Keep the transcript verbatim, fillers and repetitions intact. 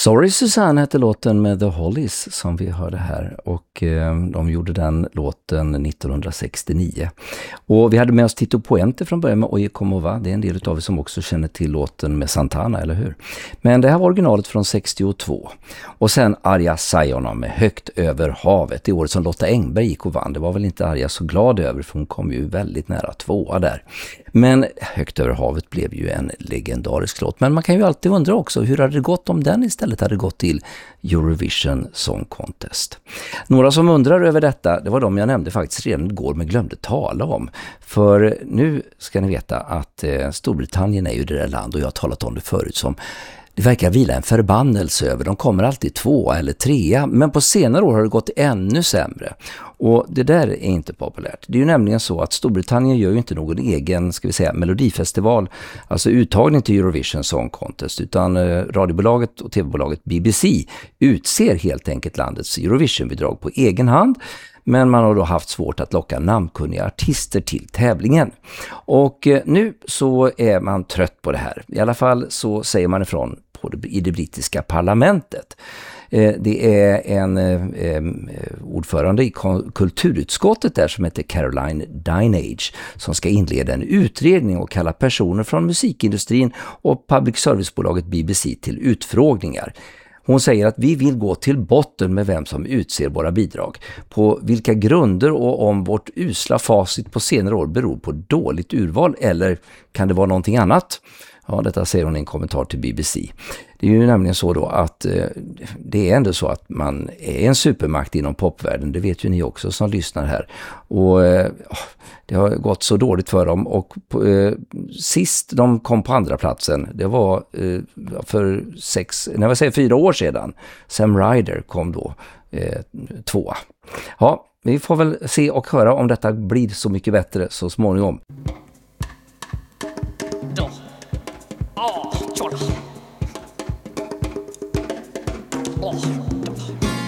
Sorry Susanne hette låten med The Hollies som vi hörde här, och eh, de gjorde den låten nittonhundrasextionio. Och vi hade med oss Tito Puente från början med Oye Como Va. Det är en del av er som också känner till låten med Santana, eller hur? Men det här var originalet från sextiotvå. Och sen Arja Saijonmaa med Högt över havet, det året som Lotta Engberg gick och vann. Det var väl inte Arja så glad över, för hon kom ju väldigt nära tvåa där. Men Högt över havet blev ju en legendarisk låt. Men man kan ju alltid undra också, hur hade det gått om den istället hade gått till Eurovision Song Contest? Några som undrar över detta, det var de jag nämnde faktiskt redan igår men glömde tala om. För nu ska ni veta att eh, Storbritannien är ju det där land, och jag har talat om det förut, som det verkar vila en förbannelse över. De kommer alltid två eller trea, men på senare år har det gått ännu sämre. Och det där är inte populärt. Det är ju nämligen så att Storbritannien gör ju inte någon egen, ska vi säga, melodifestival, alltså uttagning till Eurovision Song Contest, utan eh, radiobolaget och tv-bolaget B B C utser helt enkelt landets Eurovision-bidrag på egen hand. Men man har då haft svårt att locka namnkunniga artister till tävlingen. Och eh, nu så är man trött på det här. I alla fall så säger man ifrån på det, i det brittiska parlamentet. Eh, det är en eh, ordförande i kulturutskottet där som heter Caroline Dinenage som ska inleda en utredning och kalla personer från musikindustrin och public servicebolaget B B C till utfrågningar. Hon säger att vi vill gå till botten med vem som utser våra bidrag, på vilka grunder och om vårt usla facit på senare år beror på dåligt urval eller kan det vara någonting annat? Ja, detta säger hon i en kommentar till B B C. Det är ju nämligen så då att eh, det är ändå så att man är en supermakt inom popvärlden. Det vet ju ni också som lyssnar här. Och eh, det har gått så dåligt för dem. Och eh, sist de kom på andra platsen, det var eh, för sex, när jag säger fyra år sedan. Sam Ryder kom då eh, tvåa. Ja, vi får väl se och höra om detta blir så mycket bättre så småningom. Oh,